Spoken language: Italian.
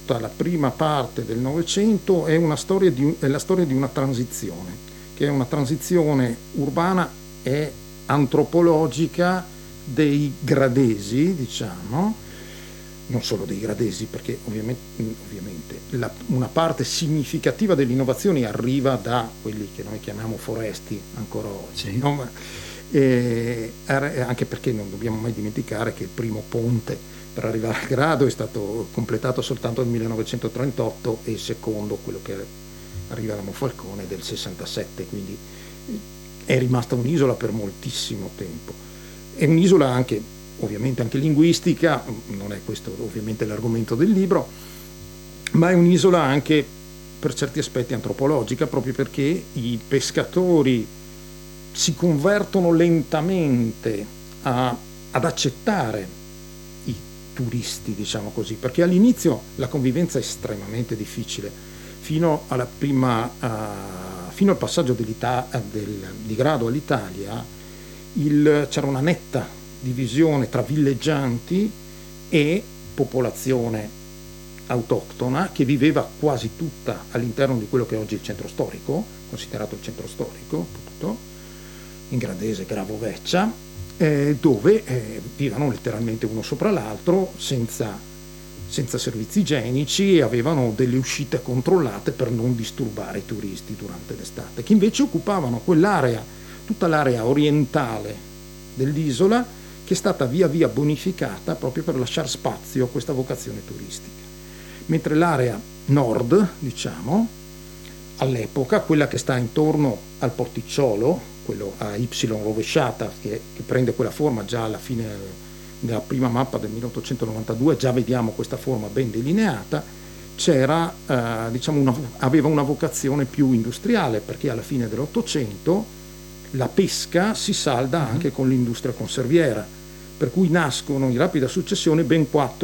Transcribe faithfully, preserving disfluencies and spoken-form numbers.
tutta la prima parte del Novecento è una storia di, è la storia di una transizione, che è una transizione urbana e antropologica dei gradesi, diciamo, non solo dei gradesi, perché ovviamente, ovviamente la, una parte significativa delle innovazioni arriva da quelli che noi chiamiamo foresti ancora oggi, Sì. no? E anche perché non dobbiamo mai dimenticare che il primo ponte per arrivare a Grado è stato completato soltanto nel millenovecentotrentotto e il secondo, quello che arriva da Monfalcone, del sessantasette, quindi è rimasta un'isola per moltissimo tempo. È un'isola anche, ovviamente anche linguistica, non è questo ovviamente l'argomento del libro, ma è un'isola anche per certi aspetti antropologica, proprio perché i pescatori si convertono lentamente a, ad accettare i turisti, diciamo così, perché all'inizio la convivenza è estremamente difficile, fino alla prima, uh, fino al passaggio del, di Grado all'Italia il, c'era una netta divisione tra villeggianti e popolazione autoctona che viveva quasi tutta all'interno di quello che è oggi il centro storico, considerato il centro storico, tutto, in gradese Gravo Veccia, eh, dove eh, vivano letteralmente uno sopra l'altro senza, senza servizi igienici e avevano delle uscite controllate per non disturbare i turisti durante l'estate, che invece occupavano quell'area, tutta l'area orientale dell'isola, che è stata via via bonificata proprio per lasciare spazio a questa vocazione turistica. Mentre l'area nord, diciamo, all'epoca, quella che sta intorno al porticciolo, quello a Y rovesciata, che, che prende quella forma già alla fine della prima mappa del milleottocentonovantadue, già vediamo questa forma ben delineata, c'era, eh, diciamo una, aveva una vocazione più industriale, perché alla fine dell'Ottocento la pesca si salda anche con l'industria conserviera, per cui nascono in rapida successione ben quattro